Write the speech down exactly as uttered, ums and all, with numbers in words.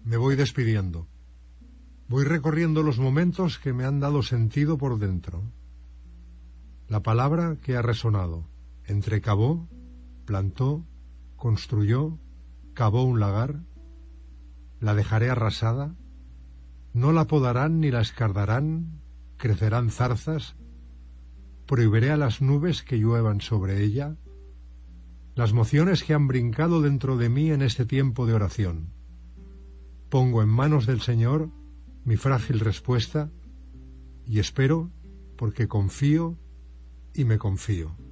Me voy despidiendo. Voy recorriendo los momentos que me han dado sentido por dentro. La palabra que ha resonado entre cavó, plantó, construyó, cavó un lagar, la dejaré arrasada, no la podarán ni la escardarán, crecerán zarzas, prohibiré a las nubes que lluevan sobre ella, las mociones que han brincado dentro de mí en este tiempo de oración. Pongo en manos del Señor mi frágil respuesta y espero porque confío y me confío.